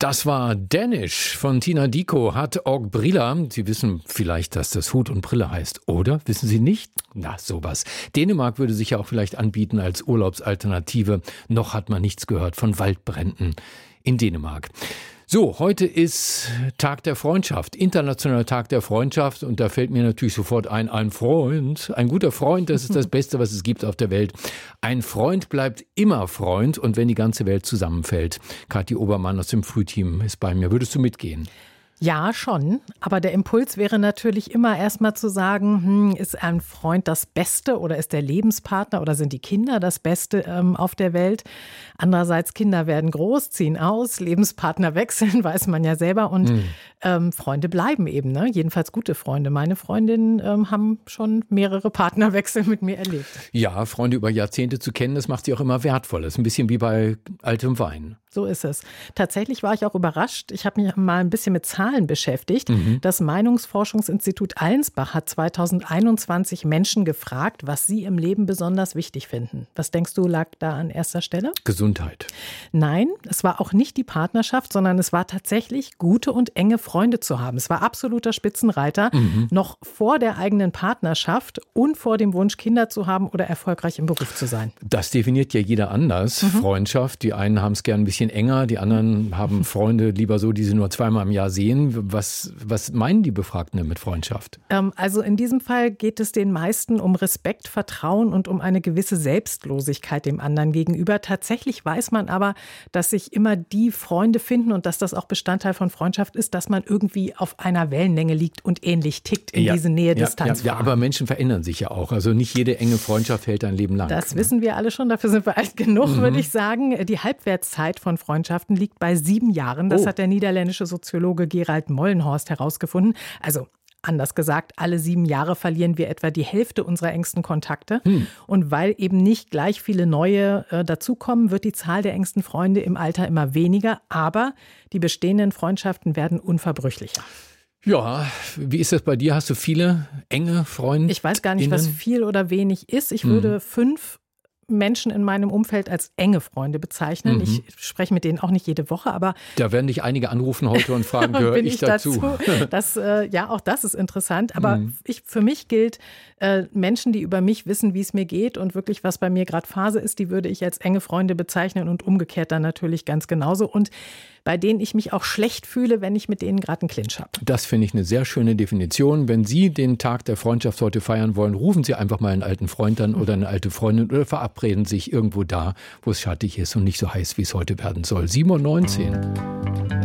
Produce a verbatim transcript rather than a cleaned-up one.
Das war Danish von Tina Dickow, hat Org Brilla. Sie wissen vielleicht, dass das Hut und Brille heißt, oder? Wissen Sie nicht? Na, sowas. Dänemark würde sich ja auch vielleicht anbieten als Urlaubsalternative. Noch hat man nichts gehört von Waldbränden in Dänemark. So, heute ist Tag der Freundschaft, internationaler Tag der Freundschaft, und da fällt mir natürlich sofort ein, ein Freund, ein guter Freund, das ist das Beste, was es gibt auf der Welt. Ein Freund bleibt immer Freund, und wenn die ganze Welt zusammenfällt. Kathi Obermann aus dem Frühteam ist bei mir. Würdest du mitgehen? Ja, schon. Aber der Impuls wäre natürlich immer erstmal zu sagen, hm, ist ein Freund das Beste oder ist der Lebenspartner oder sind die Kinder das Beste ähm, auf der Welt? Andererseits, Kinder werden groß, ziehen aus, Lebenspartner wechseln, weiß man ja selber. Und hm. ähm, Freunde bleiben eben, ne? Jedenfalls gute Freunde. Meine Freundinnen ähm, haben schon mehrere Partnerwechsel mit mir erlebt. Ja, Freunde über Jahrzehnte zu kennen, das macht sie auch immer wertvoll. Das ist ein bisschen wie bei altem Wein. So ist es. Tatsächlich war ich auch überrascht. Ich habe mich mal ein bisschen mit Zahlen beschäftigt. Mhm. Das Meinungsforschungsinstitut Allensbach hat zweitausendeinundzwanzig Menschen gefragt, was sie im Leben besonders wichtig finden. Was denkst du, lag da an erster Stelle? Gesundheit. Nein, es war auch nicht die Partnerschaft, sondern es war tatsächlich, gute und enge Freunde zu haben. Es war absoluter Spitzenreiter, mhm. noch vor der eigenen Partnerschaft und vor dem Wunsch, Kinder zu haben oder erfolgreich im Beruf zu sein. Das definiert ja jeder anders. Mhm. Freundschaft, die einen haben es gern ein bisschen enger, die anderen haben Freunde lieber so, die sie nur zweimal im Jahr sehen. Was, was meinen die Befragten denn mit Freundschaft? Ähm, also in diesem Fall geht es den meisten um Respekt, Vertrauen und um eine gewisse Selbstlosigkeit dem anderen gegenüber. Tatsächlich weiß man aber, dass sich immer die Freunde finden und dass das auch Bestandteil von Freundschaft ist, dass man irgendwie auf einer Wellenlänge liegt und ähnlich tickt in ja, diese Nähe-Distanz. Ja, ja, ja, aber Menschen verändern sich ja auch. Also nicht jede enge Freundschaft hält ein Leben lang. Das wissen wir alle schon, dafür sind wir alt genug, mhm. würde ich sagen. Die Halbwertszeit von Freundschaften liegt bei sieben Jahren. Das oh. hat der niederländische Soziologe Gerald Mollenhorst herausgefunden. Also anders gesagt, alle sieben Jahre verlieren wir etwa die Hälfte unserer engsten Kontakte. Hm. Und weil eben nicht gleich viele neue äh, dazukommen, wird die Zahl der engsten Freunde im Alter immer weniger. Aber die bestehenden Freundschaften werden unverbrüchlicher. Ja, wie ist das bei dir? Hast du viele enge Freunde? Ich weiß gar nicht, was viel oder wenig ist. Ich würde hm. fünf Menschen in meinem Umfeld als enge Freunde bezeichnen. Mhm. Ich spreche mit denen auch nicht jede Woche, aber da werden dich einige anrufen heute und fragen, gehöre ich, ich dazu? dazu? Das, äh, ja, auch das ist interessant. Aber mhm. ich, für mich gilt, äh, Menschen, die über mich wissen, wie es mir geht und wirklich, was bei mir gerade Phase ist, die würde ich als enge Freunde bezeichnen und umgekehrt dann natürlich ganz genauso. Und bei denen ich mich auch schlecht fühle, wenn ich mit denen gerade einen Clinch habe. Das finde ich eine sehr schöne Definition. Wenn Sie den Tag der Freundschaft heute feiern wollen, rufen Sie einfach mal einen alten Freund an oder eine alte Freundin oder verabreden sich irgendwo da, wo es schattig ist und nicht so heiß, wie es heute werden soll. sieben Uhr neunzehn.